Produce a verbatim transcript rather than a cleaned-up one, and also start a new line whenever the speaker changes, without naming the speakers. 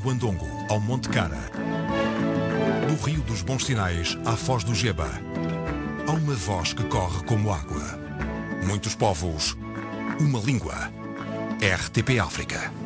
Linguandongo ao Monte Cara. Do Rio dos Bons Sinais à Foz do Geba. Há uma voz que corre como água. Muitos povos, uma língua. R T P África.